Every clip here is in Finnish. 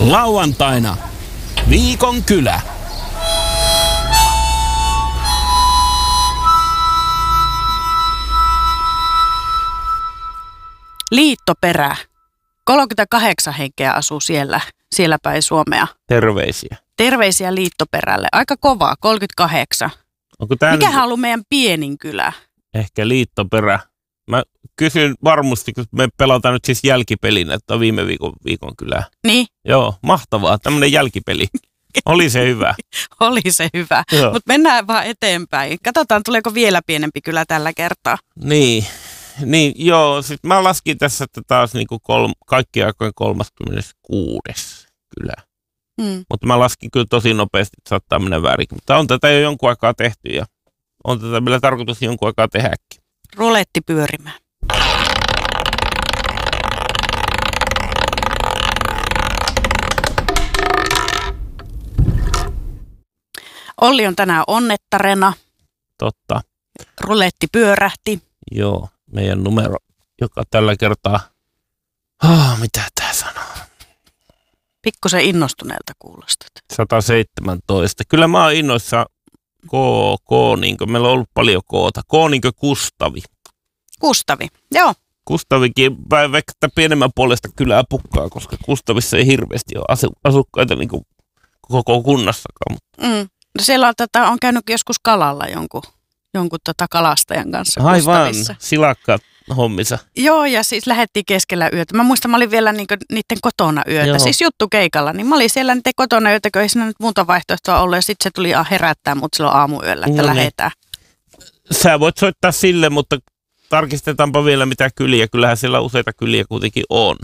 Lauantaina Viikon kylä. Liittoperä. 38 henkeä asuu siellä päin Suomea. Terveisiä. Terveisiä Liittoperälle. Aika kovaa, 38. Mikähän on ollut meidän pienin kylä? Ehkä Liittoperä. Mä kysyn varmasti, kun me pelataan nyt siis jälkipelin, että viime viikon kylää. Niin? Joo, mahtavaa. Tämmönen jälkipeli. Oli se hyvä. Oli se hyvä. Mutta mennään vaan eteenpäin. Katsotaan, tuleeko vielä pienempi kylä tällä kertaa. Niin, joo. Sitten mä laskin tässä, että taas niinku kaikkien aikojen 36. kylä. Mutta mä laskin kyllä tosi nopeasti, että saattaa mennä väärin. Mutta on tätä jo jonkun aikaa tehty ja on tätä vielä tarkoitus jonkun aikaa tehdäkin. Ruletti pyörimään. Olli on tänään onnettarena. Totta. Ruletti pyörähti. Joo, meidän numero, joka tällä kertaa... mitä tää sanoo? Pikkusen innostuneelta kuulostat. 117. Kyllä mä oon innoissa niinkö, meillä on ollut paljon koota. Niinkö Kustavi. Kustavi, joo. Kustavikin vaikka pienemmän puolesta kylää pukkaa, koska Kustavissa ei hirveästi ole asukkaita niin kuin koko kunnassakaan. No siellä on käynyt joskus kalalla jonkun kalastajan kanssa Kustavissa. Aivan, silakka hommissa. Joo, ja siis lähdettiin keskellä yötä. Mä muistan, mä olin vielä niiden kotona yötä, joo. Siis juttukeikalla. Niin mä olin siellä niiden kotona yötä, kun ei siinä nyt muuta vaihtoehtoa ollut. Ja sitten se tuli herättää mut silloin aamuyöllä, että lähdetään. Sä voit soittaa sille, mutta tarkistetaanpa vielä mitä kyliä. Kyllähän siellä useita kyliä kuitenkin on.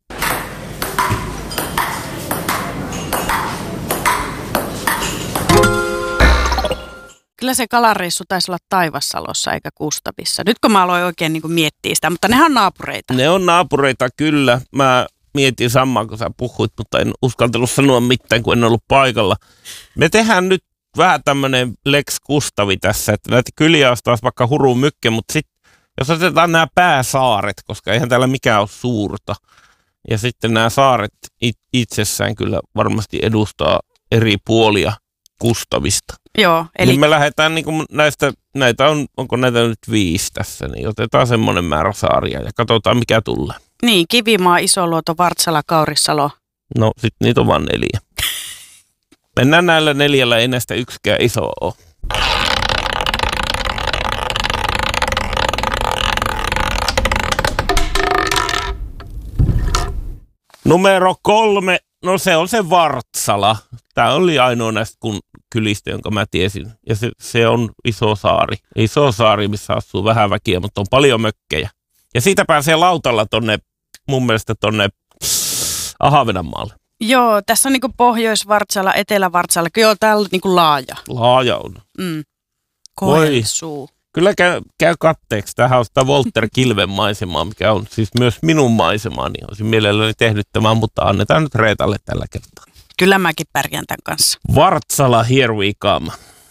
Kyllä se kalareissu taisi olla Taivassalossa eikä Kustavissa. Nyt kun mä aloin oikein niin kuin miettiä sitä, mutta nehän on naapureita. Ne on naapureita, kyllä. Mä mietin samaa, kun sä puhuit, mutta en uskaltanut sanoa mitään, kun en ollut paikalla. Me tehdään nyt vähän tämmönen Lex Kustavi tässä, että näitä kyliä olisi taas vaikka huruu mykke, mutta sitten jos otetaan nämä pääsaaret, koska eihän täällä mikään ole suurta. Ja sitten nämä saaret itsessään kyllä varmasti edustaa eri puolia Kustavista. Joo, eli... Niin me lähdetään niin kuin onko näitä nyt 5 tässä, niin otetaan semmoinen määrä saaria ja katsotaan mikä tulee. Niin, Kivimaa, Isoluoto, Vartsala, Kaurissalo. No sit niitä on vaan 4. Mennään näillä 4, ei näistä yksikään iso ole. Numero 3, no se on se Vartsala. Tämä oli ainoa näistä kylistä, jonka mä tiesin. Ja se on iso saari. Iso saari, missä asuu vähän väkiä, mutta on paljon mökkejä. Ja siitä pääsee lautalla mun mielestä tonne Ahvenanmaalle. Joo, tässä on niinku Pohjois-Vartsala, Etelä-Vartsala. Kyllä on täällä niinku laaja. Laaja on. Koelsuu. Kyllä käy katteeksi. Tämähän on sitä Walter Kilven maisemaa, mikä on siis myös minun maisemaani. Olisin mielelläni tehnyt tämän, mutta annetaan nyt Reetalle tällä kertaa. Kyllä mäkin pärjään tämän kanssa. Vartsala, here we come.